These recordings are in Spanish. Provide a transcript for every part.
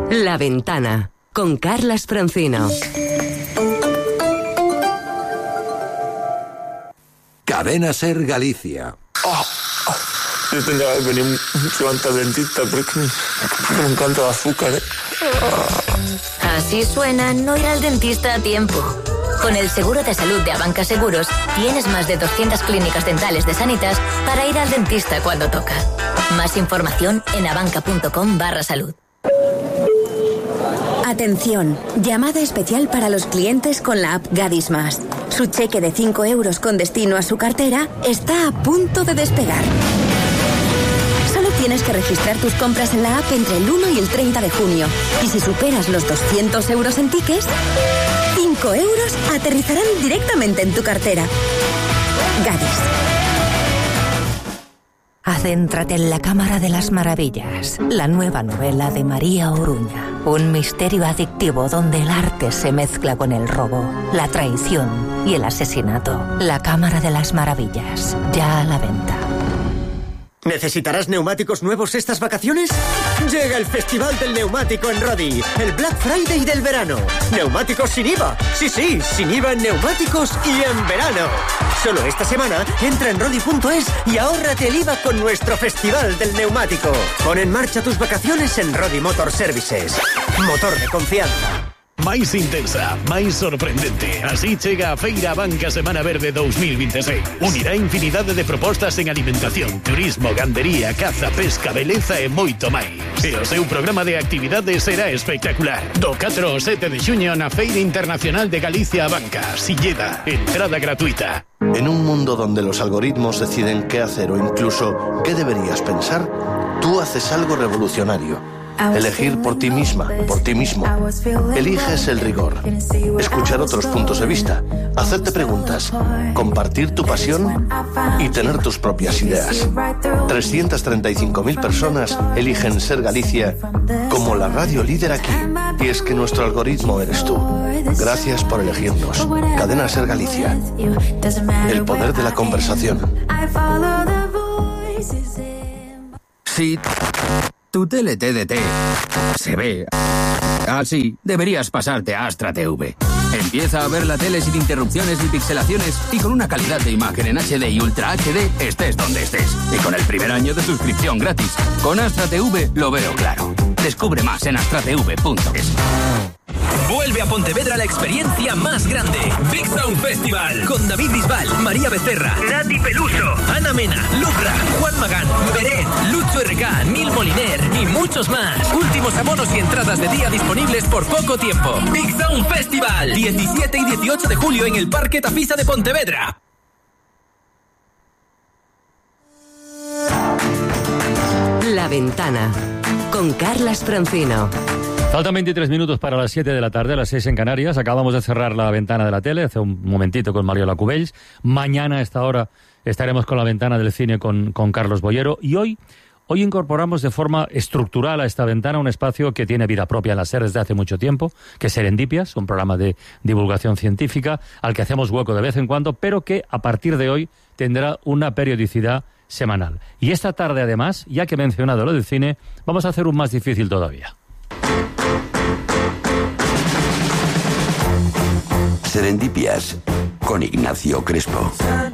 La Ventana, con Carlas Francino. Cadena Ser Galicia. Yo tendría que venir mucho antes al dentista porque me encanta el azúcar, ¿eh? Así suena no ir al dentista a tiempo. Con el seguro de salud de Abanca Seguros, tienes más de 200 clínicas dentales de Sanitas para ir al dentista cuando toca. Más información en abanca.com/salud. Atención, llamada especial para los clientes con la app Gadis Más. Su cheque de 5 euros con destino a su cartera está a punto de despegar. Solo tienes que registrar tus compras en la app entre el 1 y el 30 de junio. Y si superas los 200 euros en tickets, 5 euros aterrizarán directamente en tu cartera. Gadis. Adéntrate en la Cámara de las Maravillas, la nueva novela de María Oruña. Un misterio adictivo donde el arte se mezcla con el robo, la traición y el asesinato. La Cámara de las Maravillas, ya a la venta. ¿Necesitarás neumáticos nuevos estas vacaciones? Llega el Festival del Neumático en Rodi, el Black Friday del verano. Neumáticos sin IVA. Sí, sin IVA en neumáticos y en verano. Solo esta semana entra en rodi.es y ahórrate el IVA con nuestro Festival del Neumático. Pon en marcha tus vacaciones en Rodi Motor Services. Motor de confianza. Máis intensa, máis sorprendente. Así chega a Feira Abanca Semana Verde 2026. Unirá infinidade de propostas en alimentación, turismo, gandería, caza, pesca, beleza e moito máis. E o seu programa de actividades será espectacular. Do 4 ao 7 de xuño na Feira Internacional de Galicia Abanca. Silleda, entrada gratuita. En un mundo donde los algoritmos deciden qué hacer o incluso qué deberías pensar, tú haces algo revolucionario. Elegir por ti misma, por ti mismo. Eliges el rigor. Escuchar otros puntos de vista. Hacerte preguntas. Compartir tu pasión y tener tus propias ideas. 335.000 personas eligen Ser Galicia como la radio líder aquí. Y es que nuestro algoritmo eres tú. Gracias por elegirnos. Cadena Ser Galicia. El poder de la conversación. Sí. Tu tele TDT se ve así. Deberías pasarte a Astra TV. Empieza a ver la tele sin interrupciones ni pixelaciones y con una calidad de imagen en HD y Ultra HD, estés donde estés. Y con el primer año de suscripción gratis. Con Astra TV lo veo claro. Descubre más en astratv.es. Vuelve a Pontevedra la experiencia más grande. Big Sound Festival. Con David Bisbal, María Becerra, Nati Peluso, Ana Mena, Lucra, Juan Magán, Beret, Lucho RK, Nil Moliner y muchos más. Últimos abonos y entradas de día disponibles por poco tiempo. Big Sound Festival. 17 y 18 de julio en el Parque Tafisa de Pontevedra. La Ventana, con Carlas Francino. Faltan 23 minutos para las 7 de la tarde, las 6 en Canarias. Acabamos de cerrar la ventana de la tele hace un momentito con Mariola Cubells. Mañana a esta hora estaremos con la ventana del cine con Carlos Boyero. Y hoy incorporamos de forma estructural a esta ventana un espacio que tiene vida propia en la SER desde hace mucho tiempo, que es Serendipias, un programa de divulgación científica al que hacemos hueco de vez en cuando, pero que a partir de hoy tendrá una periodicidad semanal. Y esta tarde, además, ya que he mencionado lo del cine, vamos a hacer un más difícil todavía. Serendipias, con Ignacio Crespo.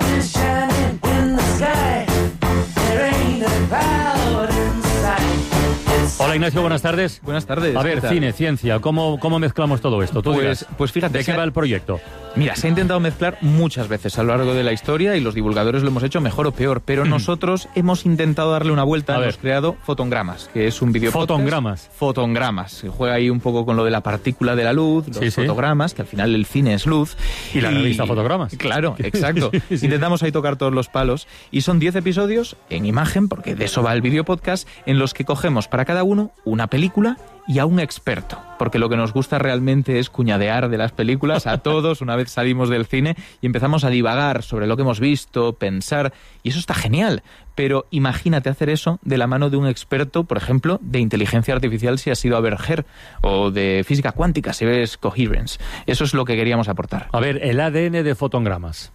Hola Ignacio, buenas tardes. Buenas tardes. A ver, cine, ciencia, ¿cómo mezclamos todo esto? ¿Tú dirás? Pues fíjate. ¿De qué va el proyecto? Mira, se ha intentado mezclar muchas veces a lo largo de la historia y los divulgadores lo hemos hecho mejor o peor, pero nosotros hemos intentado darle una vuelta. Hemos creado Fotongramas, que es un video podcast. Fotongramas. Se juega ahí un poco con lo de la partícula de la luz, los fotogramas, que al final el cine es luz. Y la revista Fotogramas. Claro, exacto. Intentamos ahí tocar todos los palos y son 10 episodios en imagen, porque de eso va el video podcast, en los que cogemos para cada uno una película y a un experto, porque lo que nos gusta realmente es cuñadear de las películas a todos una vez salimos del cine y empezamos a divagar sobre lo que hemos visto, pensar, y eso está genial, pero imagínate hacer eso de la mano de un experto, por ejemplo, de inteligencia artificial si has ido a ver Her, o de física cuántica si ves Coherence. Eso es lo que queríamos aportar. A ver, el ADN de Fotongramas.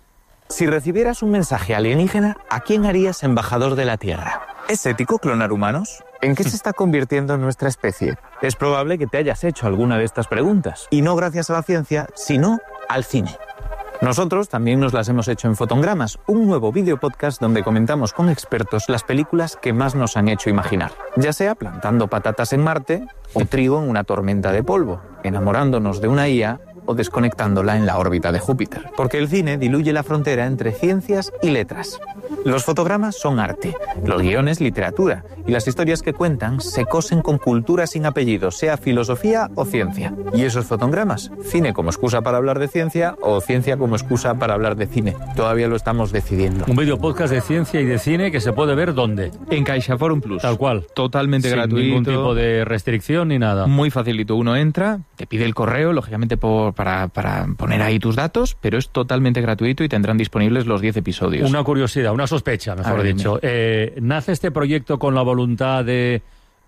Si recibieras un mensaje alienígena, ¿a quién harías embajador de la Tierra? ¿Es ético clonar humanos? ¿En qué se está convirtiendo nuestra especie? Es probable que te hayas hecho alguna de estas preguntas. Y no gracias a la ciencia, sino al cine. Nosotros también nos las hemos hecho en Fotogramas, un nuevo videopodcast donde comentamos con expertos las películas que más nos han hecho imaginar. Ya sea plantando patatas en Marte o trigo en una tormenta de polvo, enamorándonos de una IA o desconectándola en la órbita de Júpiter. Porque el cine diluye la frontera entre ciencias y letras. Los fotogramas son arte, los guiones literatura, y las historias que cuentan se cosen con cultura sin apellido, sea filosofía o ciencia. Y esos fotogramas, cine como excusa para hablar de ciencia o ciencia como excusa para hablar de cine. Todavía lo estamos decidiendo. Un video podcast de ciencia y de cine que se puede ver ¿dónde? En CaixaForum Plus. Tal cual. Totalmente gratuito. Sin ningún tipo de restricción ni nada. Muy facilito. Uno entra, te pide el correo, lógicamente para poner ahí tus datos, pero es totalmente gratuito y tendrán disponibles los 10 episodios. Una curiosidad, una sospecha, mejor dicho. ¿Nace este proyecto con la voluntad de,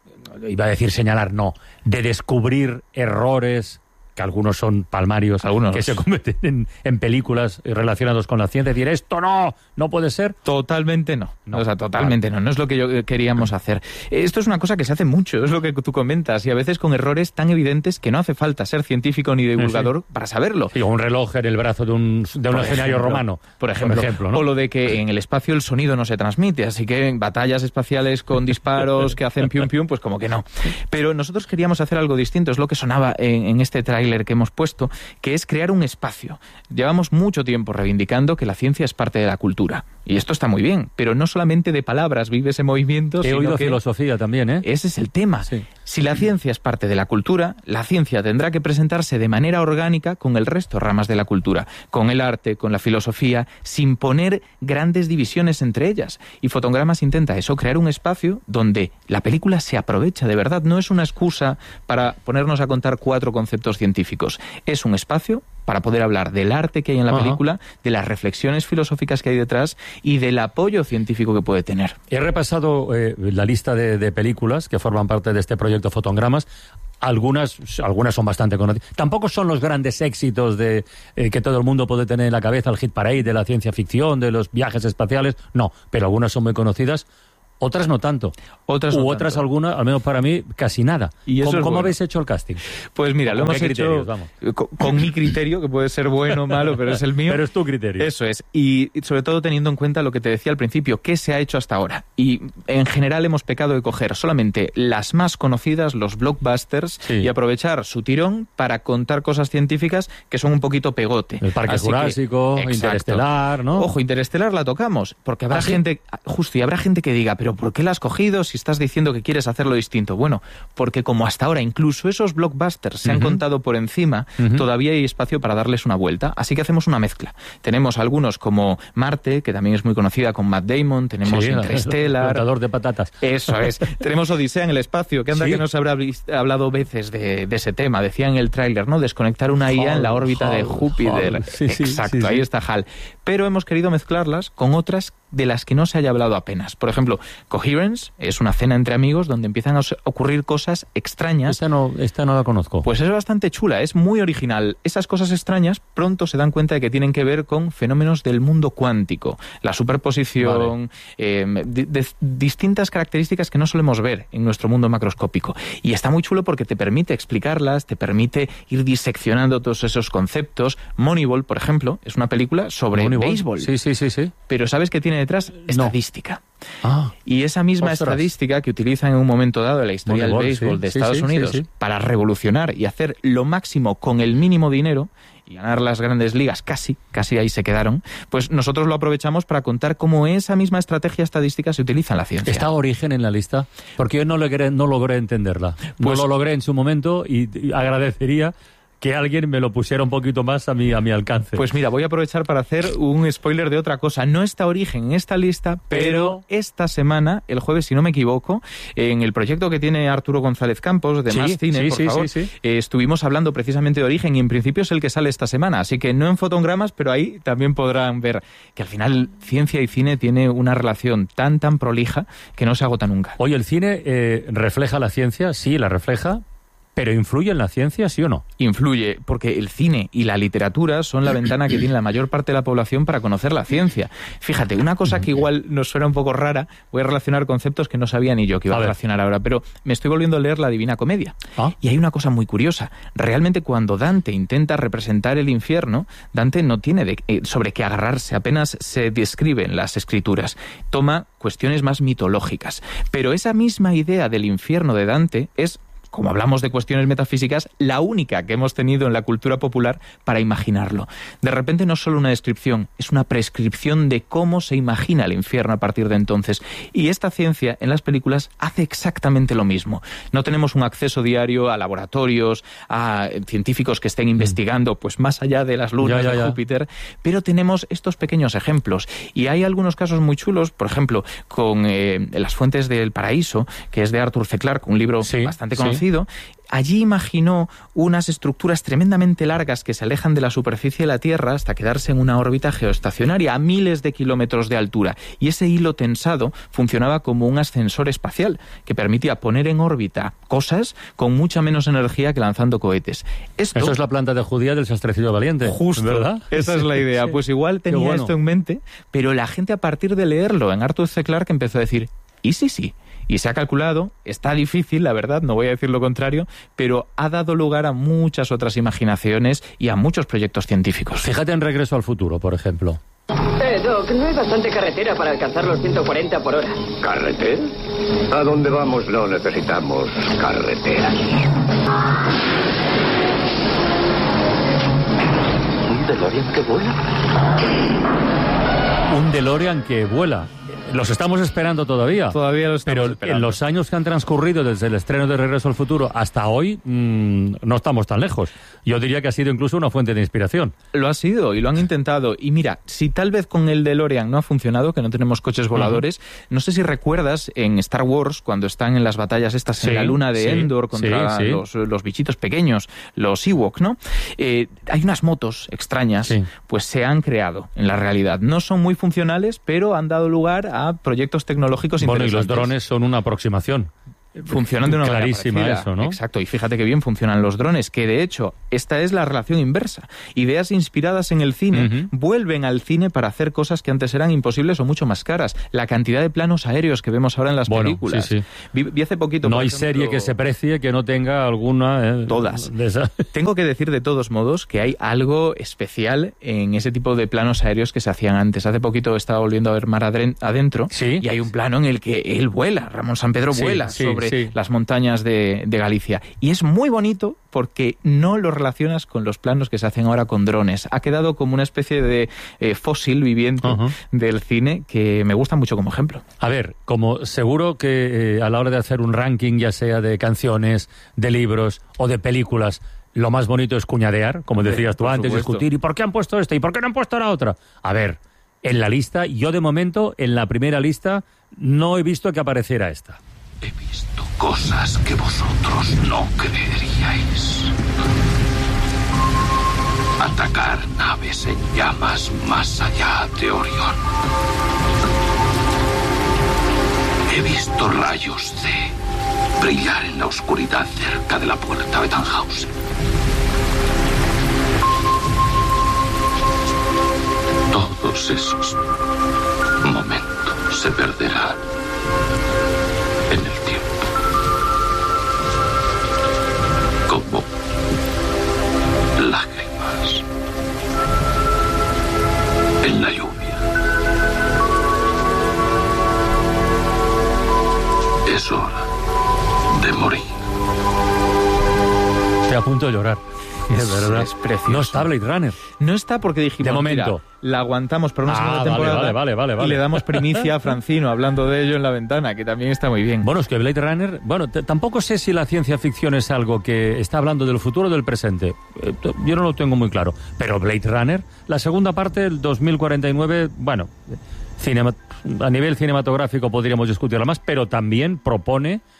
iba a decir señalar, no, de descubrir errores, que algunos son palmarios, que se cometen en películas relacionados con la ciencia? Es decir, esto no puede ser. Totalmente no. O sea, totalmente no es lo que queríamos hacer. Esto es una cosa que se hace mucho, es lo que tú comentas, y a veces con errores tan evidentes que no hace falta ser científico ni divulgador para saberlo. Sí, o un reloj en el brazo de un legionario romano, por ejemplo, ¿no? O lo de que en el espacio el sonido no se transmite, así que en batallas espaciales con disparos que hacen pium pium, pues como que no. Pero nosotros queríamos hacer algo distinto, es lo que sonaba en este tráiler que hemos puesto, que es crear un espacio. Llevamos mucho tiempo reivindicando que la ciencia es parte de la cultura. Y esto está muy bien, pero no solamente de palabras vive ese movimiento, He oído filosofía también, ¿eh? Ese es el tema. Sí. Si la ciencia es parte de la cultura, la ciencia tendrá que presentarse de manera orgánica con el resto de ramas de la cultura, con el arte, con la filosofía, sin poner grandes divisiones entre ellas. Y Fotogramas intenta eso, crear un espacio donde la película se aprovecha de verdad. No es una excusa para ponernos a contar 4 conceptos científicos. Es un espacio para poder hablar del arte que hay en la película, de las reflexiones filosóficas que hay detrás y del apoyo científico que puede tener. He repasado la lista de películas que forman parte de este proyecto Fotogramas. Algunas son bastante conocidas. Tampoco son los grandes éxitos de que todo el mundo puede tener en la cabeza, el hit parade de la ciencia ficción, de los viajes espaciales. No, pero algunas son muy conocidas. Otras no tanto. Otras algunas, al menos para mí, casi nada. ¿Y eso ¿Cómo habéis hecho el casting? Pues mira, lo hemos hecho con mi criterio, que puede ser bueno o malo, pero es el mío. Pero es tu criterio. Eso es. Y sobre todo teniendo en cuenta lo que te decía al principio, qué se ha hecho hasta ahora. Y en general hemos pecado de coger solamente las más conocidas, los blockbusters, y aprovechar su tirón para contar cosas científicas que son un poquito pegote. El Parque Jurásico, Interestelar, ¿no? Ojo, Interestelar la tocamos, porque habrá gente, justo, y habrá gente que diga, pero ¿por qué la has cogido si estás diciendo que quieres hacerlo distinto? Bueno, porque como hasta ahora incluso esos blockbusters se han contado por encima, todavía hay espacio para darles una vuelta, así que hacemos una mezcla. Tenemos algunos como Marte, que también es muy conocida con Matt Damon, tenemos Interstellar... El plantador de patatas. Eso es. Tenemos Odisea en el espacio, que anda que nos habrá hablado veces de ese tema. Decía en el tráiler, ¿no? Desconectar una IA en la órbita de Júpiter. Exacto, ahí está HAL. Pero hemos querido mezclarlas con otras de las que no se haya hablado apenas. Por ejemplo, Coherence es una cena entre amigos donde empiezan a ocurrir cosas extrañas. Esta no la conozco. Pues es bastante chula, es muy original. Esas cosas extrañas pronto se dan cuenta de que tienen que ver con fenómenos del mundo cuántico, la superposición, distintas características que no solemos ver en nuestro mundo macroscópico. Y está muy chulo porque te permite explicarlas, te permite ir diseccionando todos esos conceptos. Moneyball, por ejemplo, es una película sobre béisbol. Sí. Pero ¿sabes qué tiene detrás? Estadística. Y esa misma estadística que utilizan en un momento dado en la historia del béisbol de Estados Unidos para revolucionar y hacer lo máximo con el mínimo dinero y ganar las grandes ligas, casi ahí se quedaron, pues nosotros lo aprovechamos para contar cómo esa misma estrategia estadística se utiliza en la ciencia. ¿Está Origen en la lista? Porque yo no logré entenderla. Pues, no lo logré en su momento y agradecería que alguien me lo pusiera un poquito más a mi alcance. Pues mira, voy a aprovechar para hacer un spoiler de otra cosa. No está Origen en esta lista, pero esta semana, el jueves, si no me equivoco, en el proyecto que tiene Arturo González Campos, de Más Cine, por favor, estuvimos hablando precisamente de Origen y en principio es el que sale esta semana. Así que no en Fotogramas, pero ahí también podrán ver que al final ciencia y cine tiene una relación tan prolija que no se agota nunca. Oye, ¿el cine refleja la ciencia? Sí, la refleja. ¿Pero influye en la ciencia, sí o no? Influye, porque el cine y la literatura son la ventana que tiene la mayor parte de la población para conocer la ciencia. Fíjate, una cosa que igual nos suena un poco rara, voy a relacionar conceptos que no sabía ni yo que iba a relacionar ahora, pero me estoy volviendo a leer la Divina Comedia. Y hay una cosa muy curiosa. Realmente cuando Dante intenta representar el infierno, Dante no tiene sobre qué agarrarse, apenas se describe en las escrituras. Toma cuestiones más mitológicas. Pero esa misma idea del infierno de Dante es, como hablamos de cuestiones metafísicas, la única que hemos tenido en la cultura popular para imaginarlo. De repente no es solo una descripción, es una prescripción de cómo se imagina el infierno a partir de entonces. Y esta ciencia en las películas hace exactamente lo mismo. No tenemos un acceso diario a laboratorios, a científicos que estén investigando pues más allá de las lunas de Júpiter, pero tenemos estos pequeños ejemplos. Y hay algunos casos muy chulos, por ejemplo, con Las fuentes del paraíso, que es de Arthur C. Clarke, un libro bastante conocido. Allí imaginó unas estructuras tremendamente largas que se alejan de la superficie de la Tierra hasta quedarse en una órbita geoestacionaria a miles de kilómetros de altura. Y ese hilo tensado funcionaba como un ascensor espacial que permitía poner en órbita cosas con mucha menos energía que lanzando cohetes. Eso es la planta de judía del sastrecillo valiente. Justo, ¿verdad? Esa es la idea. Pues igual tenía esto en mente, pero la gente a partir de leerlo en Arthur C. Clarke empezó a decir, ¿y sí? Y se ha calculado, está difícil, la verdad, no voy a decir lo contrario, pero ha dado lugar a muchas otras imaginaciones y a muchos proyectos científicos. Fíjate en Regreso al Futuro, por ejemplo. Doc, no hay bastante carretera para alcanzar los 140 por hora. ¿Carretera? A donde vamos no necesitamos carreteras. ¿Un DeLorean que vuela? Un DeLorean que vuela. Los estamos esperando todavía. Todavía los estamos esperando. En los años que han transcurrido desde el estreno de Regreso al Futuro hasta hoy, no estamos tan lejos. Yo diría que ha sido incluso una fuente de inspiración. Lo ha sido y lo han intentado. Y mira, si tal vez con el DeLorean no ha funcionado, que no tenemos coches voladores, no sé si recuerdas en Star Wars, cuando están en las batallas estas en la luna de Endor contra los bichitos pequeños, los Ewok, ¿no? Hay unas motos extrañas, pues se han creado en la realidad. No son muy funcionales, pero han dado lugar a proyectos tecnológicos interesantes. Bueno, y los drones son una aproximación. Funcionan de una manera clarísima parecida. Eso, ¿no? Exacto, y fíjate que bien funcionan los drones, que de hecho esta es la relación inversa. Ideas inspiradas en el cine vuelven al cine para hacer cosas que antes eran imposibles o mucho más caras. La cantidad de planos aéreos que vemos ahora en las películas. Vi hace poquito, no hay serie que se precie que no tenga alguna... Todas. Tengo que decir de todos modos que hay algo especial en ese tipo de planos aéreos que se hacían antes. Hace poquito estaba volviendo a ver Mar Adentro y hay un plano en el que él vuela, Ramón Sampedro vuela sobre las montañas de Galicia. Y es muy bonito porque no lo relacionas con los planos que se hacen ahora con drones. Ha quedado como una especie de fósil viviente del cine que me gusta mucho como ejemplo. A ver, como seguro que a la hora de hacer un ranking, ya sea de canciones, de libros o de películas, lo más bonito es cuñadear, como decías tú antes, discutir, ¿y por qué han puesto esta? ¿Y por qué no han puesto la otra? A ver, en la lista, yo de momento, en la primera lista, no he visto que apareciera esta. He visto cosas que vosotros no creeríais. Atacar naves en llamas más allá de Orión. He visto rayos de brillar en la oscuridad cerca de la puerta de Tannhausen. Todos esos momentos se perderán en el tiempo, como lágrimas en la lluvia. Es hora de morir. Estoy a punto de llorar. Es verdad. Es precioso. No está Blade Runner. No está porque dijimos, de momento, la aguantamos por una segunda temporada vale. y le damos primicia a Francino hablando de ello en La Ventana, que también está muy bien. Bueno, es que Blade Runner... Bueno, tampoco sé si la ciencia ficción es algo que está hablando del futuro o del presente. Yo no lo tengo muy claro. Pero Blade Runner, la segunda parte, el 2049, bueno, a nivel cinematográfico podríamos discutirla más, pero también propone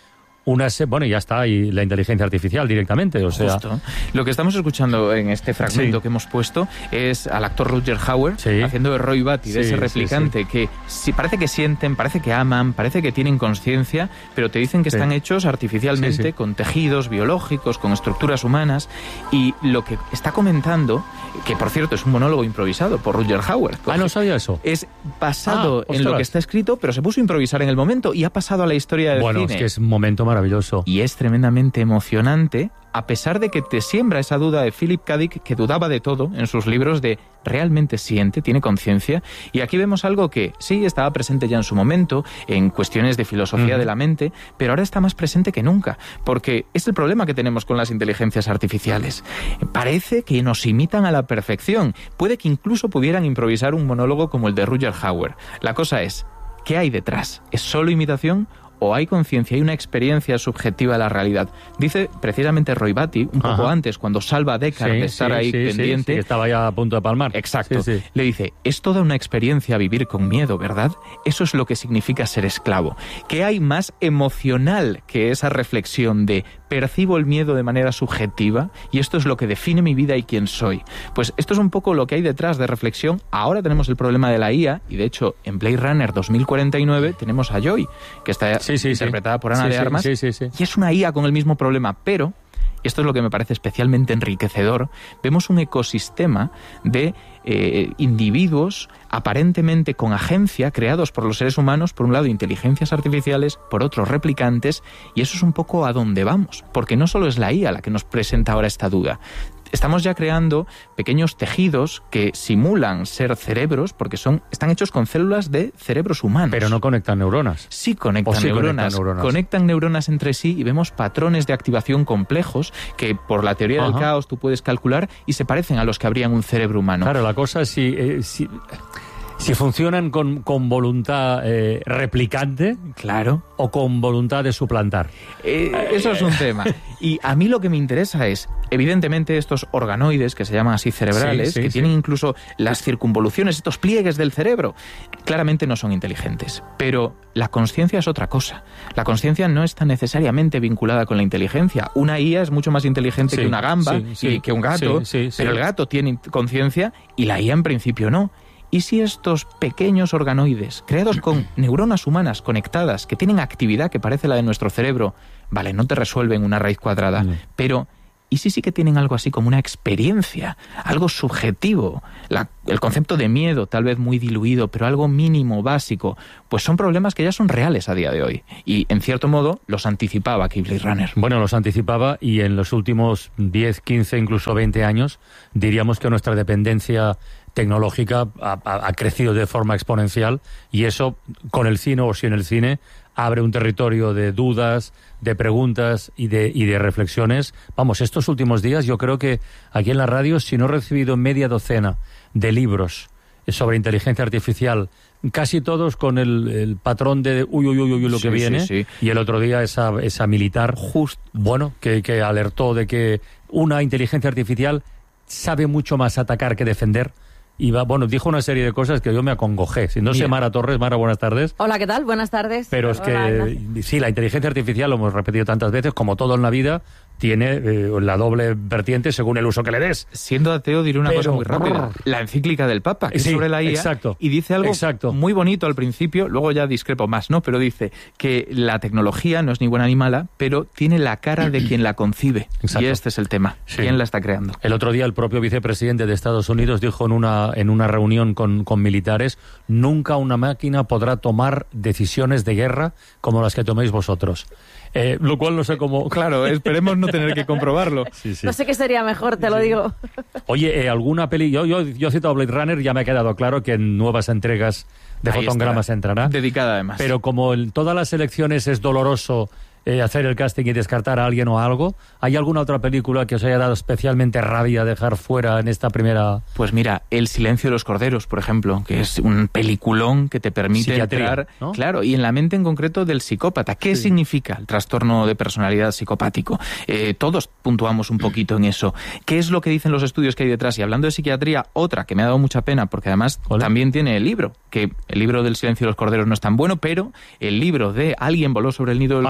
bueno, ya está, y la inteligencia artificial directamente, o sea... Justo. Lo que estamos escuchando en este fragmento que hemos puesto es al actor Rutger Hauer haciendo de Roy Batty, de ese replicante que parece que sienten, parece que aman, parece que tienen conciencia, pero te dicen que están hechos artificialmente con tejidos biológicos, con estructuras humanas, y lo que está comentando, que por cierto es un monólogo improvisado por Rutger Hauer. No sabía eso. Es basado en lo que está escrito, pero se puso a improvisar en el momento y ha pasado a la historia del cine. Bueno, es que es un momento maravilloso. Y es tremendamente emocionante, a pesar de que te siembra esa duda de Philip K. Dick, que dudaba de todo en sus libros, de realmente siente, tiene conciencia. Y aquí vemos algo que sí estaba presente ya en su momento, en cuestiones de filosofía de la mente, pero ahora está más presente que nunca, porque es el problema que tenemos con las inteligencias artificiales. Parece que nos imitan a la perfección. Puede que incluso pudieran improvisar un monólogo como el de Rutger Hauer. La cosa es, ¿qué hay detrás? ¿Es solo imitación o hay conciencia, hay una experiencia subjetiva de la realidad? Dice precisamente Roy Batty, un poco antes, cuando salva a Deckard de estar ahí pendiente. que estaba ya a punto de palmar. Exacto. Le dice, es toda una experiencia vivir con miedo, ¿verdad? Eso es lo que significa ser esclavo. ¿Qué hay más emocional que esa reflexión de percibo el miedo de manera subjetiva y esto es lo que define mi vida y quién soy? Pues esto es un poco lo que hay detrás de reflexión. Ahora tenemos el problema de la IA y de hecho en Blade Runner 2049 tenemos a Joy, que está interpretada por Ana de Armas, y es una IA con el mismo problema, pero, y esto es lo que me parece especialmente enriquecedor, vemos un ecosistema de individuos aparentemente con agencia, creados por los seres humanos, por un lado inteligencias artificiales, por otro replicantes, y eso es un poco a donde vamos, porque no solo es la IA la que nos presenta ahora esta duda. Estamos ya creando pequeños tejidos que simulan ser cerebros porque están hechos con células de cerebros humanos. Pero no conectan neuronas. Sí conectan neuronas. Conectan neuronas entre sí y vemos patrones de activación complejos que por la teoría del caos tú puedes calcular y se parecen a los que habrían un cerebro humano. Claro, la cosa es si funcionan con voluntad replicante, claro, o con voluntad de suplantar. Eso es un tema. Y a mí lo que me interesa es, evidentemente, estos organoides, que se llaman así cerebrales, que tienen incluso las circunvoluciones, estos pliegues del cerebro, claramente no son inteligentes. Pero la conciencia es otra cosa. La conciencia no está necesariamente vinculada con la inteligencia. Una IA es mucho más inteligente que una gamba y que un gato, pero el gato tiene conciencia y la IA en principio no. ¿Y si estos pequeños organoides, creados con neuronas humanas conectadas, que tienen actividad que parece la de nuestro cerebro, vale, no te resuelven una raíz cuadrada, pero ¿y si sí que tienen algo así como una experiencia, algo subjetivo? El concepto de miedo, tal vez muy diluido, pero algo mínimo, básico, pues son problemas que ya son reales a día de hoy. Y, en cierto modo, los anticipaba aquí Blade Runner. Bueno, los anticipaba y en los últimos 10, 15, incluso 20 años, diríamos que nuestra dependencia tecnológica ha crecido de forma exponencial y eso, con el cine o sin el cine, abre un territorio de dudas, de preguntas y de reflexiones. Vamos, estos últimos días yo creo que aquí en la radio, si no he recibido media docena de libros sobre inteligencia artificial, casi todos con el patrón de uy, lo que viene, y el otro día esa militar, bueno, que alertó de que una inteligencia artificial sabe mucho más atacar que defender. Y dijo una serie de cosas que yo me acongojé. Si no sé, Mara Torres. Mara, buenas tardes. Hola, ¿qué tal? Buenas tardes. Pero es que, sí, la inteligencia artificial, lo hemos repetido tantas veces, como todo en la vida, tiene la doble vertiente según el uso que le des. Siendo ateo, diré una cosa muy rápida. La encíclica del Papa, que es sobre la IA, y dice algo muy bonito al principio, luego ya discrepo más, ¿no? Pero dice que la tecnología no es ni buena ni mala, pero tiene la cara de quien la concibe. Y este es el tema. ¿Quién la está creando? El otro día el propio vicepresidente de Estados Unidos dijo en una reunión con militares: nunca una máquina podrá tomar decisiones de guerra como las que toméis vosotros. Lo cual no sé cómo... Claro, esperemos no tener que comprobarlo. No sé qué sería mejor, te lo digo. Oye, alguna peli... Yo he citado Blade Runner, ya me ha quedado claro que en nuevas entregas de Fotogramas entrará. Dedicada además. Pero como en todas las elecciones es doloroso hacer el casting y descartar a alguien o algo, ¿hay alguna otra película que os haya dado especialmente rabia dejar fuera en esta primera...? Pues mira, El silencio de los corderos, por ejemplo, que es un peliculón que te permite entrar, ¿no? Claro, y en la mente en concreto del psicópata. ¿Qué significa el trastorno de personalidad psicopático? Todos puntuamos un poquito en eso. ¿Qué es lo que dicen los estudios que hay detrás? Y hablando de psiquiatría, otra que me ha dado mucha pena, porque además también tiene el libro, que el libro del silencio de los corderos no es tan bueno, pero el libro de Alguien voló sobre el nido del cuco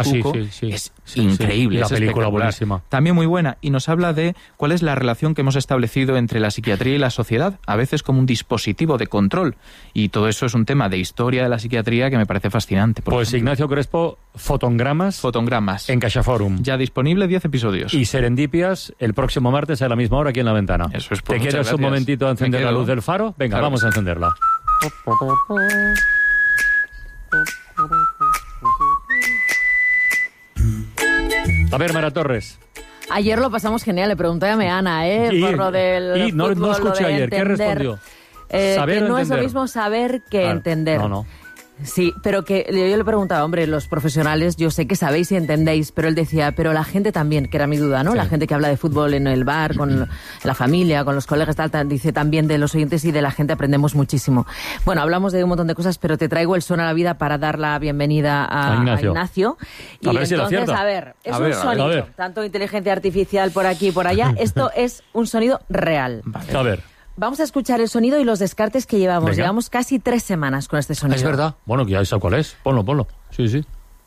es increíble. Y la es película buenísima. También muy buena. Y nos habla de cuál es la relación que hemos establecido entre la psiquiatría y la sociedad, a veces como un dispositivo de control. Y todo eso es un tema de historia de la psiquiatría que me parece fascinante. Pues Ignacio Crespo, Fotongramas. En CaixaForum. Ya disponible 10 episodios. Y Serendipias el próximo martes a la misma hora aquí en La Ventana. Eso es. ¿Te quieres un momentito a encender la luz del faro? Venga, claro. Vamos a encenderla. A ver, Mara Torres. Ayer lo pasamos genial, le pregunté a Meana, por lo del no fútbol, escuché lo de ayer, entender, ¿qué respondió? Saber que no o es lo entender. mismo saber que entender. No. Sí, pero que yo le preguntaba, hombre, los profesionales, yo sé que sabéis y entendéis, pero él decía, pero la gente también, que era mi duda, ¿no? Sí. La gente que habla de fútbol en el bar, con la familia, con los colegas, tal, dice también de los oyentes y de la gente aprendemos muchísimo. Bueno, hablamos de un montón de cosas, pero te traigo el Son a la Vida para dar la bienvenida a Ignacio. Y a ver entonces, si lo acierta. a ver, es un sonido, tanto inteligencia artificial por aquí y por allá, esto es un sonido real. Vale. A ver. Vamos a escuchar el sonido y los descartes que llevamos. Venga. Llevamos casi 3 semanas con este sonido. Es verdad. Bueno, que ya sabes cuál es. Ponlo. Sí.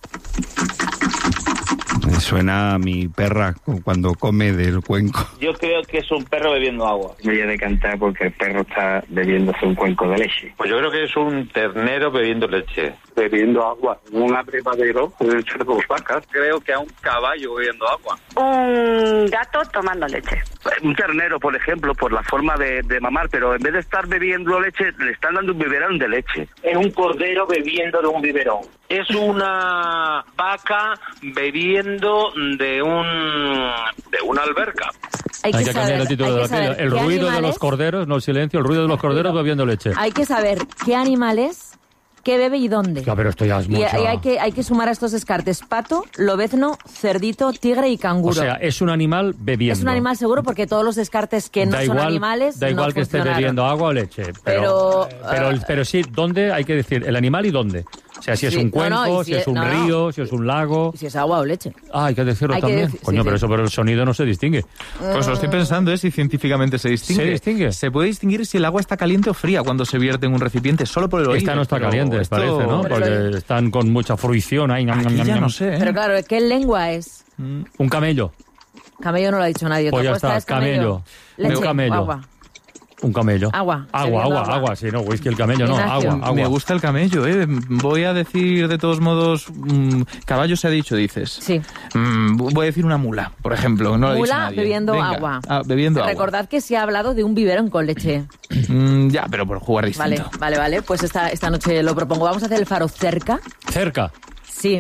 Me suena a mi perra cuando come del cuenco. Yo creo que es un perro bebiendo agua. Me voy a decantar porque el perro está bebiéndose un cuenco de leche. Pues yo creo que es un ternero bebiendo leche. Bebiendo agua. Un abrevadero de dos vacas. Creo que a un caballo bebiendo agua. Un gato tomando leche. Un ternero, por ejemplo, por la forma de mamar, pero en vez de estar bebiendo leche, le están dando un biberón de leche. Es un cordero bebiendo de un biberón. Es una vaca bebiendo de una alberca. Hay que cambiar el título de la pila. El ruido de los corderos, no el silencio, el ruido de los corderos bebiendo leche. Hay que saber qué animales, qué bebe y dónde. Ya, pero esto ya es mucho. Y hay que sumar a estos descartes pato, lobezno, cerdito, tigre y canguro. O sea, es un animal bebiendo. Es un animal seguro porque todos los descartes que no son animales da igual no que esté bebiendo agua o leche. Pero sí, ¿dónde? Hay que decir el animal y dónde. O sea, si es un cuenco, si es un río, si es un lago. Si es agua o leche. Ah, hay que decirlo también. Coño, pero eso por el sonido no se distingue. Pues lo estoy pensando, si científicamente se distingue. ¿Se distingue? Se puede distinguir si el agua está caliente o fría cuando se vierte en un recipiente, solo por el oído. Esta no está caliente, parece, ¿no? Porque están con mucha fruición ahí. Ya no sé. Pero claro, ¿qué lengua es? Un camello. Camello no lo ha dicho nadie. Pues ya está, camello. Leche, un camello. Agua. Un camello. Agua. Sí, no, whisky el camello, no, agua. Me gusta el camello, Voy a decir, de todos modos, caballo se ha dicho, dices. Sí. Voy a decir una mula, por ejemplo. No lo ha dicho nadie. Bebiendo Venga. agua. Bebiendo agua. Recordad que se ha hablado de un biberón con leche. Ya, pero por jugar distinto. Vale. Pues esta noche lo propongo. Vamos a hacer el faro cerca. ¿Cerca? Sí.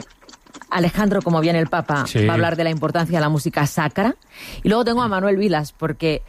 Alejandro, como viene el Papa, va a hablar de la importancia de la música sacra. Y luego tengo a Manuel Vilas, porque